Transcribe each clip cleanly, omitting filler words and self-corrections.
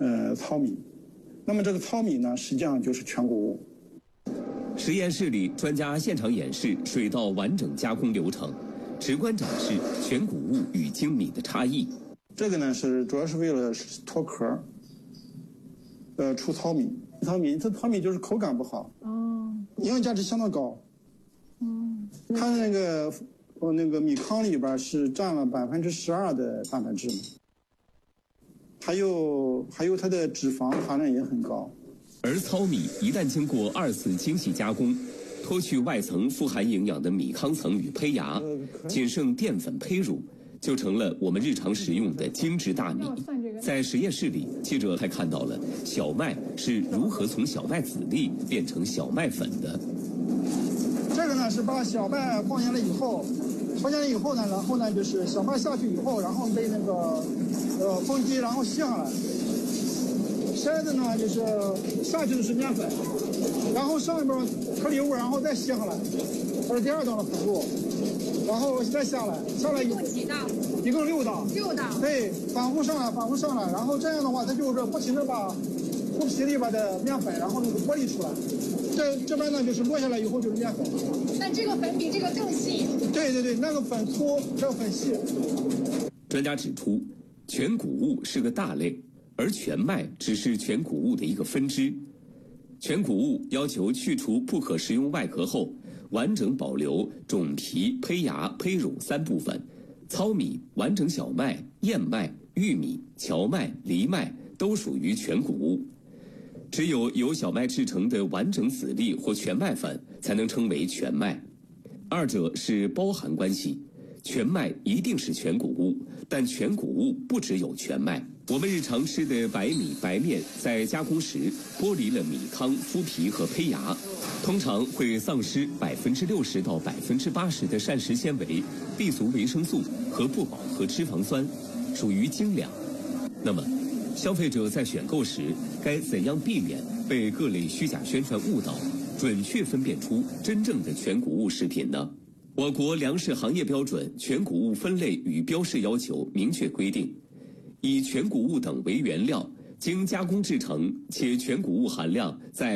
糙米。那么这个糙米呢，实际上就是全谷物。 实验室里，专家现场演示水稻完整加工流程，直观展示全谷物与精米的差异。 这个呢主要是为了脱壳，出糙米。这糙米就是口感不好，营养价值相当高。它那个米糠里边是占了12%的蛋白质，还有它的脂肪含量也很高。 而糙米一旦经过2次精细加工，脱去外层富含营养的米糠层与胚芽，仅剩淀粉胚乳，就成了我们日常食用的精致大米。在实验室里，记者还看到了小麦是如何从小麦籽粒变成小麦粉的。 这个呢是把小麦放下来以后呢，然后呢就是小麦下去以后，然后被那个风机然后卸下来。筛子呢就是下去的是面粉，然后上边颗粒物，然后再卸下来，这是第2道的辅助，然后再下来以后几道？ 一共6道。 6道。 对，反复上来，然后这样的话，它就是不停的把糊皮里边的面粉，然后那个剥离出来。这边呢就是落下来以后就是面粉。 但这个粉比这个更细。 对，那个粉粗，这个粉细。 专家指出，全谷物是个大类，而全麦只是全谷物的一个分支。全谷物要求去除不可食用外壳后，完整保留种皮、胚芽、胚乳3部分。糙米、完整小麦、燕麦、玉米、荞麦、藜麦都属于全谷物。只有由小麦制成的完整籽粒或全麦粉才能称为全麦，二者是包含关系。全麦一定是全谷物，但全谷物不只有全麦。我们日常吃的白米、白面在加工时剥离了米糠、麸皮和胚芽，通常会丧失60%到80%的膳食纤维、B 族维生素和不饱和脂肪酸，属于精粮。那么消费者在选购时该怎样避免被各类虚假宣传误导，准确分辨出真正的全谷物食品呢？我国粮食行业标准全谷物分类与标示要求明确规定，以全谷物等为原料，经加工制成且全谷物含量在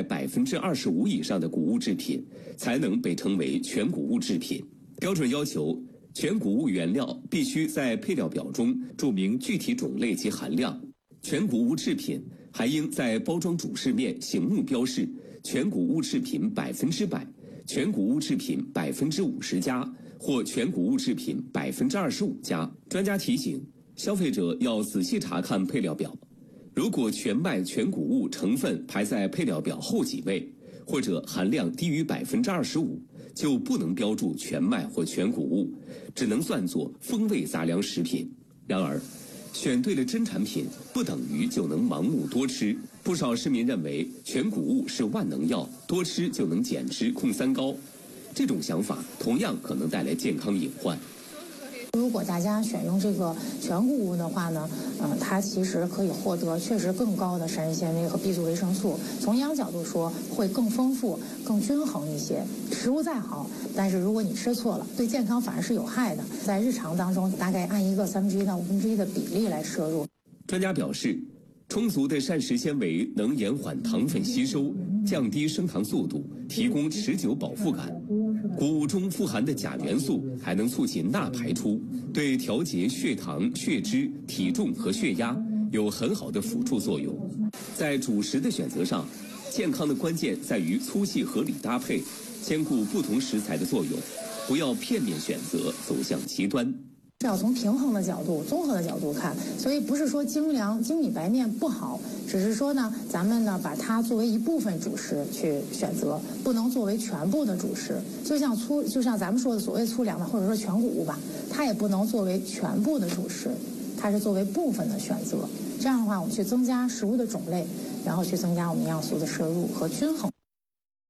25%以上的谷物制品，才能被称为全谷物制品。标准要求，全谷物原料必须在配料表中注明具体种类及含量。全谷物制品还应在包装主饰面醒目标示全谷物制品100%、全谷物制品50%加或全谷物制品25%加。专家提醒，消费者要仔细查看配料表，如果全麦全谷物成分排在配料表后几位，或者含量低于25%，就不能标注全麦或全谷物，只能算作风味杂粮食品。然而，选对了真产品，不等于就能盲目多吃。不少市民认为全谷物是万能药，多吃就能减脂控三高，这种想法同样可能带来健康隐患。 如果大家选用这个全谷物的话呢，它其实可以获得确实更高的膳食纤维和 B 族维生素。从营养角度说，会更丰富、更均衡一些。食物再好，但是如果你吃错了，对健康反而是有害的。在日常当中，大概按一个1/3到1/5的比例来摄入。 专家表示，充足的膳食纤维能延缓糖分吸收，降低升糖速度，提供持久饱腹感。谷物中富含的钾元素还能促进钠排出，对调节血糖、血脂、体重和血压有很好的辅助作用。在主食的选择上，健康的关键在于粗细合理搭配，兼顾不同食材的作用，不要片面选择，走向极端。 是要从平衡的角度、综合的角度看，所以不是说精米白面不好，只是说呢，咱们呢把它作为一部分主食去选择，不能作为全部的主食。就像咱们说的所谓粗粮吧，或者说全谷物吧，它也不能作为全部的主食，它是作为部分的选择。这样的话，我们去增加食物的种类，然后去增加我们营养素的摄入和均衡。